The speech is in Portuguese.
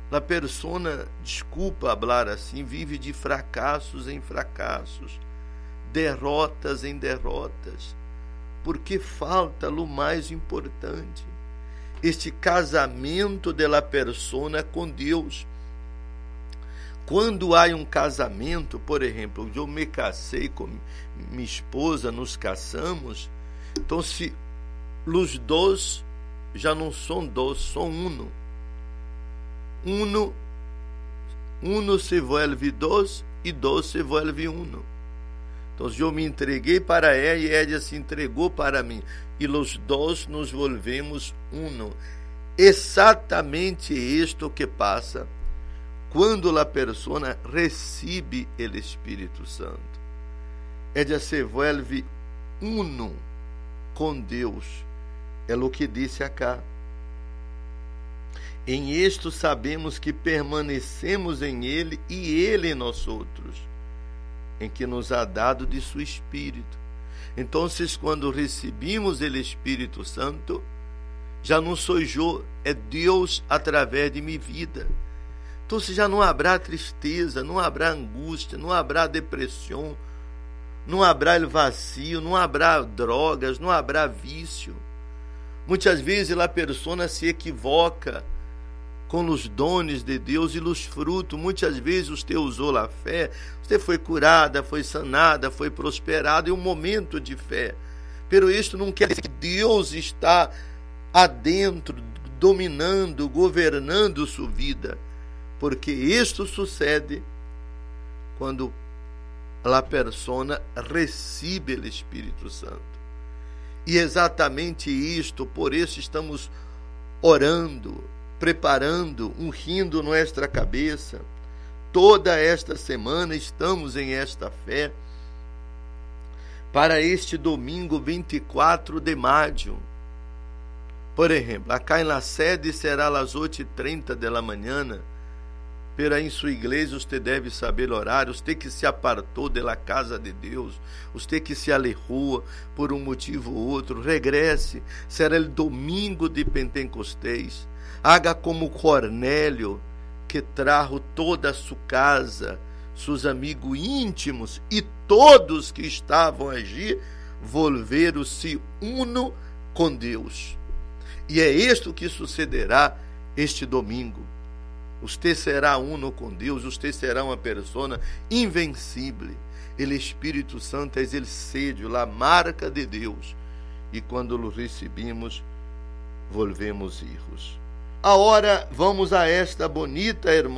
a persona, desculpa falar assim, vive de fracassos em fracassos, derrotas em derrotas, porque falta o mais importante, este casamento da persona com Deus. Quando há um casamento, por exemplo, eu me casei com minha esposa, nos casamos, então se os dois já não são dois, são um. Uno se vuelve dois e dois se vuelve uno. Então eu me entreguei para ela e ela se entregou para mim. E os dois nos volvemos uno. Exatamente isto que passa quando a persona recebe o Espírito Santo. Ela se vuelve uno com Deus. É o que disse acá. Em isto sabemos que permanecemos em Ele e Ele em nós outros, em que nos ha dado de seu Espírito. Então, quando recebemos o Espírito Santo, já não sou eu, é Deus através de minha vida. Então, já não haverá tristeza, não haverá angústia, não haverá depressão, não haverá vazio, não haverá drogas, não haverá vício. Muitas vezes a pessoa se equivoca com os dones de Deus e os frutos. Muitas vezes você usou a fé, você foi curada, foi sanada, foi prosperada, é um momento de fé. Pero isto não quer dizer que Deus está adentro, dominando, governando sua vida, porque isto sucede quando a persona recebe o Espírito Santo. E exatamente isto, por isso estamos orando, preparando, ungindo nossa cabeça. Toda esta semana estamos em esta fé para este domingo 24 de maio. Por exemplo, acá na sede será às 8h30 da manhã, pero em sua igreja você deve saber o horário. Você que se apartou da casa de Deus, você que se alejou por um motivo ou outro, regresse. Será o domingo de Pentecostés. Haga como Cornélio, que trajo toda a sua casa, seus amigos íntimos e todos que estavam allí, volveram-se uno com Deus. E é isto que sucederá este domingo. Você será uno com Deus, você será uma persona invencível. O Espírito Santo é o sello, a marca de Deus. E quando o recebemos, volvemos hijos. Agora vamos a esta bonita, hermosa